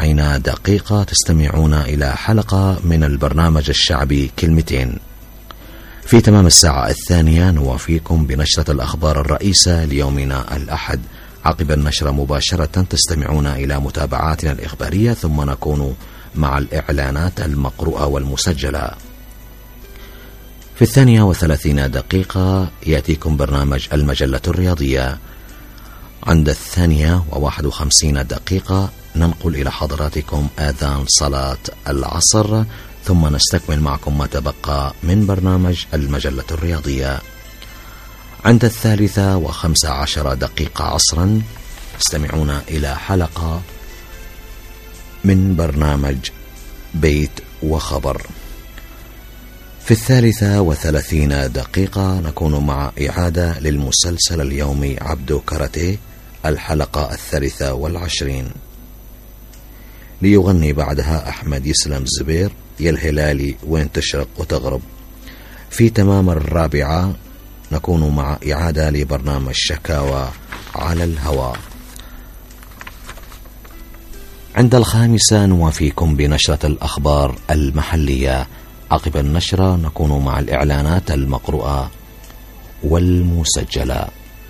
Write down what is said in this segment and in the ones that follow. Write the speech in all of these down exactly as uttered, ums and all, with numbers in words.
وأربعين دقيقة تستمعون إلى حلقة من البرنامج الشعبي كلمتين. في تمام الساعة الثانية نوافيكم بنشرة الأخبار الرئيسة ليومنا الأحد. عقب النشرة مباشرة تستمعون إلى متابعاتنا الإخبارية، ثم نكون مع الإعلانات المقروءة والمسجلة. في الثانية وثلاثين دقيقة يأتيكم برنامج المجلة الرياضية. عند الثانية وواحد وخمسين دقيقة ننقل إلى حضراتكم آذان صلاة العصر، ثم نستكمل معكم ما تبقى من برنامج المجلة الرياضية. عند الثالثة وخمس عشر دقيقة عصرا استمعون إلى حلقة من برنامج بيت وخبر. في الثالثة وثلاثين دقيقة نكون مع إعادة للمسلسل اليومي عبدو كاراتيه الحلقة الثالثة والعشرين. ليغني بعدها أحمد يسلم الزبير يا الهلالي وين تشرق وتغرب. في تمام الرابعة نكون مع إعادة لبرنامج شكاوى على الهواء. عند الخامسة نوافيكم بنشرة الأخبار المحلية. عقب النشرة نكون مع الإعلانات المقروءة والمسجلة.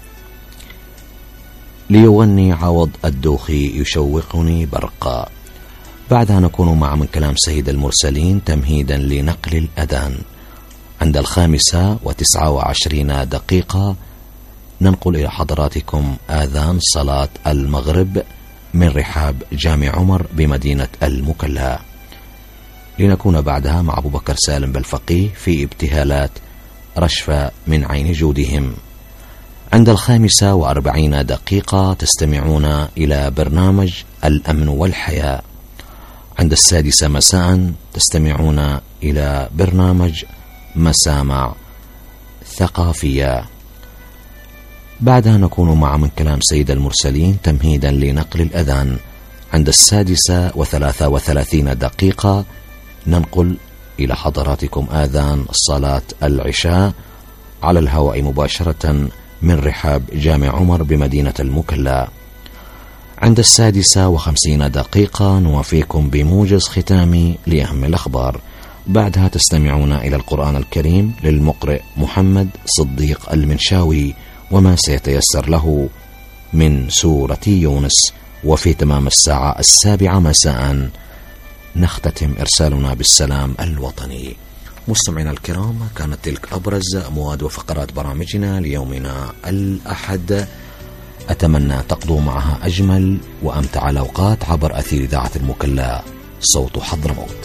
ليغني عوض الدوخي يشوقني برقا. بعدها نكون مع من كلام سيد المرسلين تمهيدا لنقل الأذان. عند الخامسة وتسعة وعشرين دقيقة ننقل إلى حضراتكم آذان صلاة المغرب من رحاب جامع عمر بمدينة المكلا، لنكون بعدها مع أبو بكر سالم بالفقيه في ابتهالات رشفة من عين جودهم. عند الخامسة وأربعين دقيقة تستمعون إلى برنامج الأمن والحياة. عند السادسة مساء تستمعون إلى برنامج مسامع ثقافية. بعدها نكون مع من كلام سيد المرسلين تمهيدا لنقل الأذان. عند السادسة وثلاثة وثلاثين دقيقة ننقل إلى حضراتكم آذان صلاة العشاء على الهواء مباشرة من رحاب جامع عمر بمدينة المكلا. عند السادسة وخمسين دقيقة نوافيكم بموجز ختامي لأهم الأخبار. بعدها تستمعون إلى القرآن الكريم للمقرئ محمد صديق المنشاوي وما سيتيسر له من سورة يونس. وفي تمام الساعة السابعة مساء نختتم إرسالنا بالسلام الوطني. مستمعينا الكرام، كانت تلك أبرز مواد وفقرات برامجنا ليومنا الأحد. أتمنى تقضوا معها أجمل وأمتع الأوقات عبر أثير إذاعة المكلا صوت حضرموت.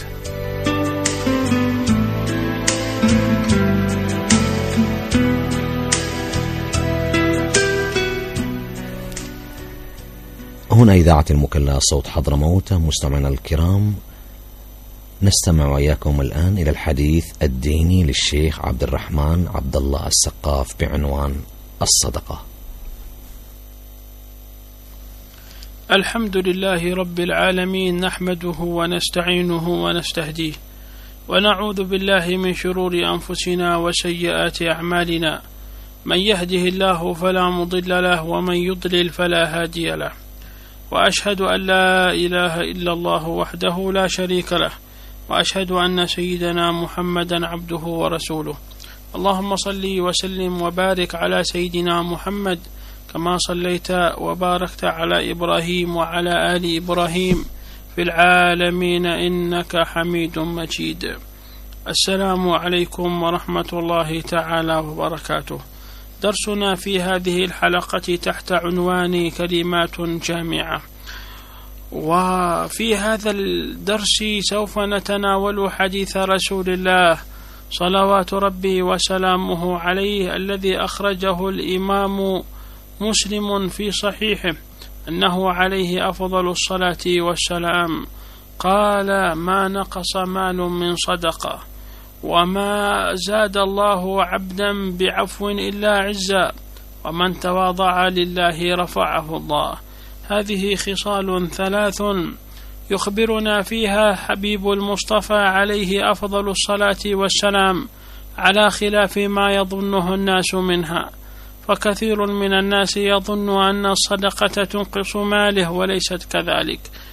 هنا إذاعة المكلا صوت حضرموت. مستمعينا الكرام، نستمع وإياكم الآن إلى الحديث الديني للشيخ عبد الرحمن عبد الله السقاف بعنوان الصدقة. الحمد لله رب العالمين، نحمده ونستعينه ونستهديه، ونعوذ بالله من شرور أنفسنا وسيئات أعمالنا. من يهده الله فلا مضل له، ومن يضلل فلا هادي له. وأشهد أن لا إله إلا الله وحده لا شريك له، وأشهد أن سيدنا محمدا عبده ورسوله. اللهم صل وسلم وبارك على سيدنا محمد كما صليت وباركت على إبراهيم وعلى آل إبراهيم في العالمين إنك حميد مجيد. السلام عليكم ورحمة الله تعالى وبركاته. درسنا في هذه الحلقة تحت عنوان كلمات جامعة. وفي هذا الدرس سوف نتناول حديث رسول الله صلوات ربي وسلامه عليه الذي أخرجه الإمام مسلم في صحيحه أنه عليه أفضل الصلاة والسلام قال: ما نقص مال من صدقة، وما زاد الله عبدا بعفو إلا عزا، ومن تواضع لله رفعه الله. هذه خصال ثلاث يخبرنا فيها حبيب المصطفى عليه أفضل الصلاة والسلام على خلاف ما يظنه الناس منها. فكثير من الناس يظن أن الصدقة تنقص ماله وليست كذلك،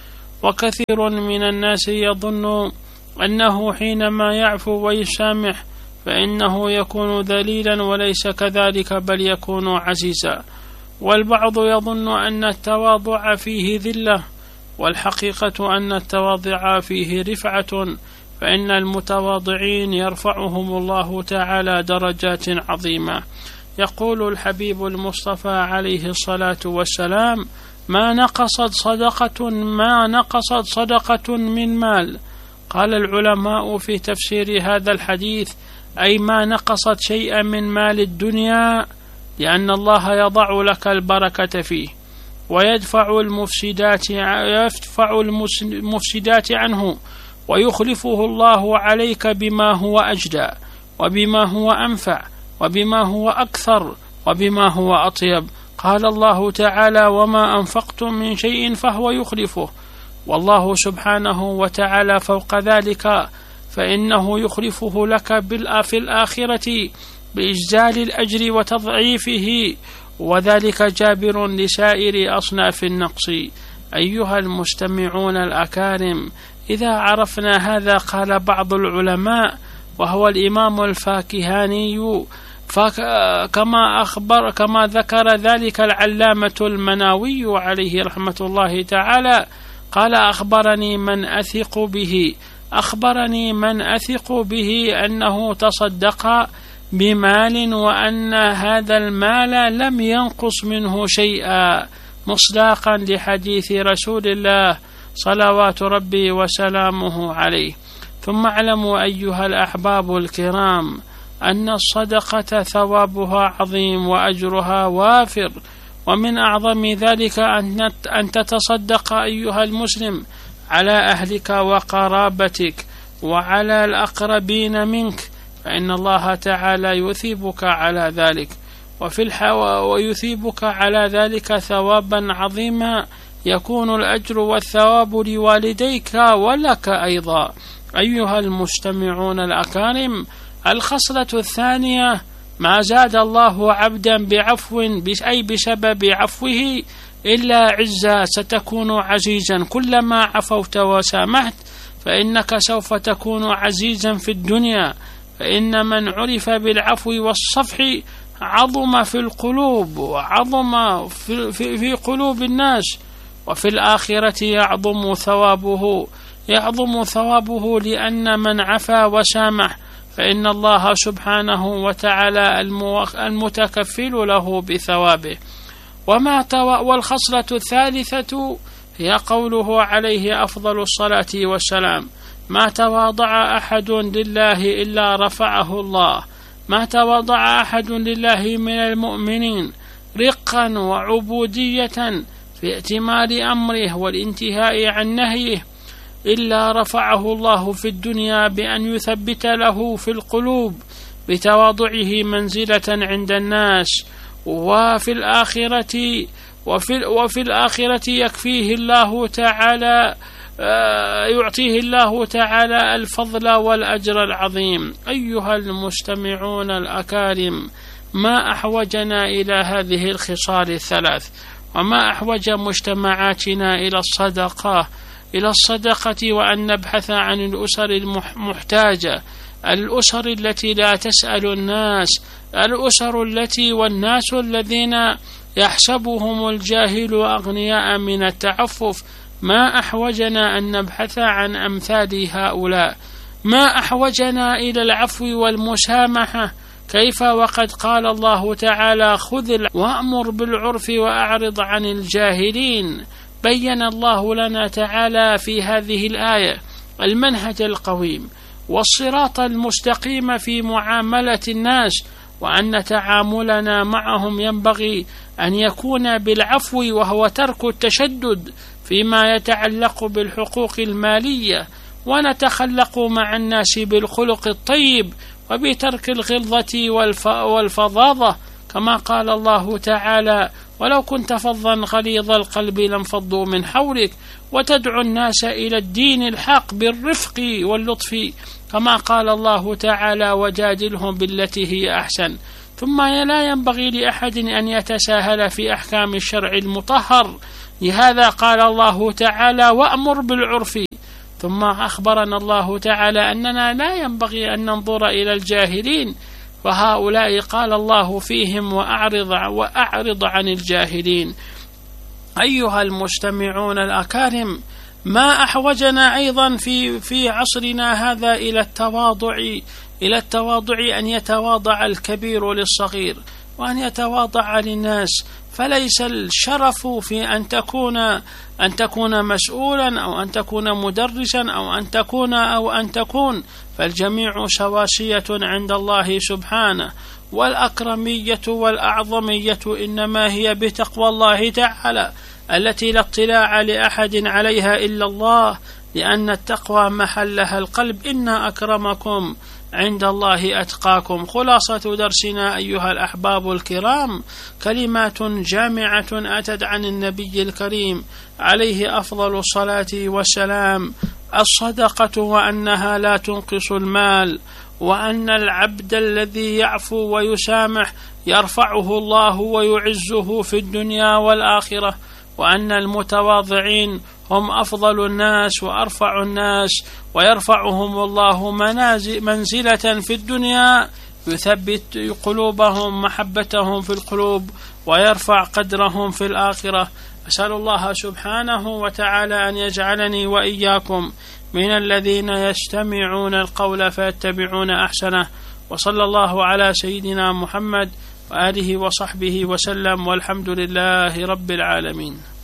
وكثير من الناس يظن أنه حينما يعفو ويسامح فإنه يكون ذليلا، وليس كذلك بل يكون عزيزا. والبعض يظن أن التواضع فيه ذلة، والحقيقة أن التواضع فيه رفعة، فإن المتواضعين يرفعهم الله تعالى درجات عظيمة. يقول الحبيب المصطفى عليه الصلاة والسلام: ما نقصت صدقة ما نقصت صدقة من مال. قال العلماء في تفسير هذا الحديث: أي ما نقصت شيئا من مال الدنيا، لأن الله يضع لك البركة فيه ويدفع المفسدات يدفع المفسدات عنه، ويخلفه الله عليك بما هو أجدى وبما هو أنفع وبما هو أكثر وبما هو أطيب. قال الله تعالى: وما أنفقتم من شيء فهو يخلفه. والله سبحانه وتعالى فوق ذلك، فإنه يخلفه لك في الآخرة بإجزال الأجر وتضعيفه، وذلك جابر لسائر أصناف النقص. أيها المستمعون الأكارم، إذا عرفنا هذا، قال بعض العلماء وهو الإمام الفاكهاني، كما أخبر كما ذكر ذلك العلامة المناوي عليه رحمة الله تعالى، قال: أخبرني من أثق به أخبرني من أثق به أنه تصدق بمال وأن هذا المال لم ينقص منه شيئا، مصداقا لحديث رسول الله صلوات ربي وسلامه عليه. ثم اعلموا أيها الأحباب الكرام أن الصدقة ثوابها عظيم وأجرها وافر، ومن أعظم ذلك أن تتصدق أيها المسلم على أهلك وقرابتك وعلى الأقربين منك، فإن الله تعالى يثيبك على ذلك، وفي الحو... ويثيبك على ذلك ثوابا عظيما، يكون الأجر والثواب لوالديك ولك أيضا. أيها المستمعون الأكارم، الخصلة الثانية: ما زاد الله عبدا بعفو أي بسبب عفوه إلا عزا، ستكون عزيزا كلما عفوت وسامحت، فإنك سوف تكون عزيزا في الدنيا، فإن من عرف بالعفو والصفح عظم في القلوب وعظم في, في, في قلوب الناس، وفي الآخرة يعظم ثوابه يعظم ثوابه لأن من عفا وسامح فإن الله سبحانه وتعالى المتكفل له بثوابه. وما والخصلة الثالثة هي قوله عليه أفضل الصلاة والسلام: ما تواضع أحد لله إلا رفعه الله. ما تواضع أحد لله من المؤمنين رقا وعبودية في ائتمار أمره والانتهاء عن نهيه إلا رفعه الله في الدنيا بأن يثبت له في القلوب بتواضعه منزلة عند الناس، وفي الآخرة وفي, وفي الآخرة يكفيه الله تعالى يعطيه الله تعالى الفضل والأجر العظيم. أيها المستمعون الأكارم، ما أحوجنا إلى هذه الخصال الثلاث، وما أحوج مجتمعاتنا إلى الصدقة إلى الصدقة وأن نبحث عن الأسر المحتاجة، الأسر التي لا تسأل الناس، الأسر التي والناس الذين يحسبهم الجاهل أغنياء من التعفف. ما أحوجنا أن نبحث عن أمثال هؤلاء، ما أحوجنا إلى العفو والمسامحة. كيف وقد قال الله تعالى: خذ وأمر بالعرف وأعرض عن الجاهلين. بين الله لنا تعالى في هذه الآية المنهج القويم والصراط المستقيم في معاملة الناس، وأن تعاملنا معهم ينبغي أن يكون بالعفو، وهو ترك التشدد فيما يتعلق بالحقوق المالية، ونتخلق مع الناس بالخلق الطيب وبترك الغلظة والفظاظة، كما قال الله تعالى: ولو كنت فظا غليظ القلب لانفضوا من حولك، وتدعو الناس إلى الدين الحق بالرفق واللطف، كما قال الله تعالى: وجادلهم بالتي هي أحسن. ثم لا ينبغي لأحد أن يتساهل في أحكام الشرع المطهر، لهذا قال الله تعالى وأمر بالعرف. ثم أخبرنا الله تعالى أننا لا ينبغي أن ننظر إلى الجاهلين، وهؤلاء قال الله فيهم وأعرض, وأعرض عن الجاهلين. أيها المستمعون الأكارم، ما أحوجنا أيضا في, في عصرنا هذا إلى التواضع إلى التواضع أن يتواضع الكبير للصغير، وأن يتواضع للناس. فليس الشرف في أن تكون أن تكون مسؤولا أو أن تكون مدرسا أو أن تكون أو أن تكون فالجميع سواسية عند الله سبحانه، والأكرمية والأعظمية إنما هي بتقوى الله تعالى التي لا اطلاع لأحد عليها إلا الله، لأن التقوى محلها القلب. إن أكرمكم عند الله أتقاكم. خلاصة درسنا أيها الأحباب الكرام كلمات جامعة أتت عن النبي الكريم عليه أفضل الصلاة والسلام: الصدقة وأنها لا تنقص المال، وأن العبد الذي يعفو ويسامح يرفعه الله ويعزه في الدنيا والآخرة، وأن المتواضعين هم أفضل الناس وأرفع الناس، ويرفعهم الله منزلة في الدنيا، يثبت قلوبهم محبتهم في القلوب، ويرفع قدرهم في الآخرة. أسأل الله سبحانه وتعالى أن يجعلني وإياكم من الذين يستمعون القول فيتبعون أحسنه. وصلى الله على سيدنا محمد وآله وصحبه وسلم، والحمد لله رب العالمين.